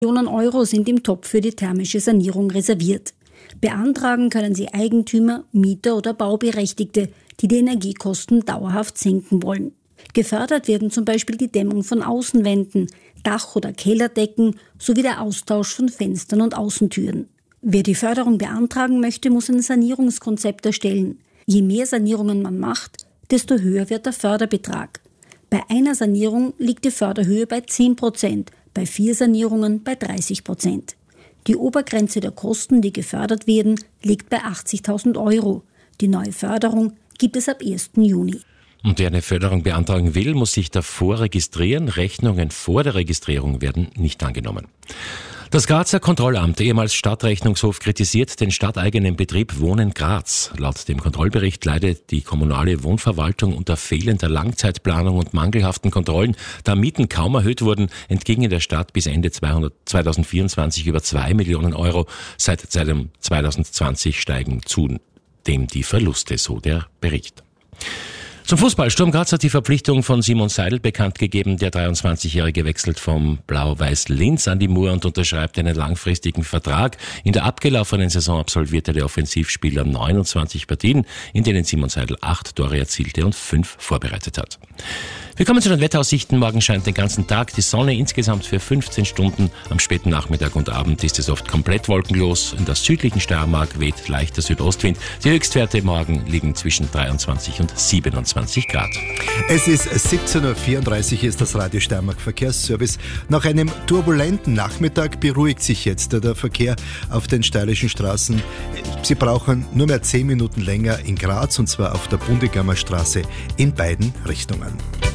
Millionen Euro sind im Topf für die thermische Sanierung reserviert. Beantragen können sie Eigentümer, Mieter oder Bauberechtigte, die die Energiekosten dauerhaft senken wollen. Gefördert werden zum Beispiel die Dämmung von Außenwänden, Dach- oder Kellerdecken sowie der Austausch von Fenstern und Außentüren. Wer die Förderung beantragen möchte, muss ein Sanierungskonzept erstellen. Je mehr Sanierungen man macht, desto höher wird der Förderbetrag. Bei einer Sanierung liegt die Förderhöhe bei 10%, bei 4 Sanierungen bei 30%. Die Obergrenze der Kosten, die gefördert werden, liegt bei 80.000 Euro. Die neue Förderung gibt es ab 1. Juni. Und wer eine Förderung beantragen will, muss sich davor registrieren. Rechnungen vor der Registrierung werden nicht angenommen. Das Grazer Kontrollamt, ehemals Stadtrechnungshof, kritisiert den stadteigenen Betrieb Wohnen Graz. Laut dem Kontrollbericht leidet die kommunale Wohnverwaltung unter fehlender Langzeitplanung und mangelhaften Kontrollen. Da Mieten kaum erhöht wurden, entgingen der Stadt bis Ende 2024 über 2 Millionen Euro. Seit 2020 steigen zudem die Verluste, so der Bericht. Zum Fußball. Sturm Graz hat die Verpflichtung von Simon Seidel bekannt gegeben. Der 23-Jährige wechselt vom Blau-Weiß Linz an die Mur und unterschreibt einen langfristigen Vertrag. In der abgelaufenen Saison absolvierte der Offensivspieler 29 Partien, in denen Simon Seidel 8 Tore erzielte und 5 vorbereitet hat. Wir kommen zu den Wetteraussichten. Morgen scheint den ganzen Tag die Sonne, insgesamt für 15 Stunden. Am späten Nachmittag und Abend ist es oft komplett wolkenlos. In der südlichen Steiermark weht leichter Südostwind. Die Höchstwerte morgen liegen zwischen 23 und 27 Grad. Es ist 17.34 Uhr, hier ist das Radio Steiermark Verkehrsservice. Nach einem turbulenten Nachmittag beruhigt sich jetzt der Verkehr auf den steirischen Straßen. Sie brauchen nur mehr 10 Minuten länger in Graz, und zwar auf der Bundegammer Straße in beiden Richtungen.